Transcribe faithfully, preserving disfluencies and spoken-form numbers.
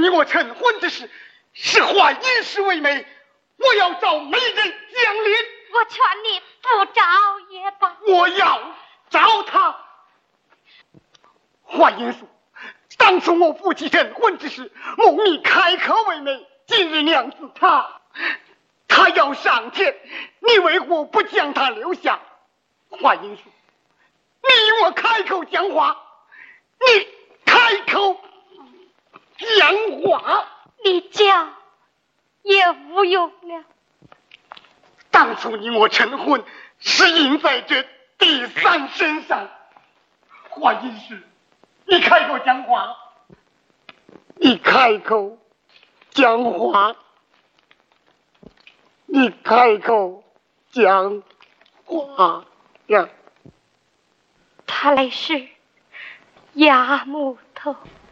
你我成婚之事，是化阴氏为媒，我要找媒人讲理。 我劝你不找也罢。 我要找他。华阴叔，当初我夫妻成婚之时，梦你开口为媒，今日娘子她他要上天，你为何不将他留下？华阴叔，你与我开口讲话，你开口讲话， 你讲也无用了。 当初你我成婚是印在这第三身上。华阴叔，你开口讲话，你开口讲话。你开口讲话呀！ 他来是压木头。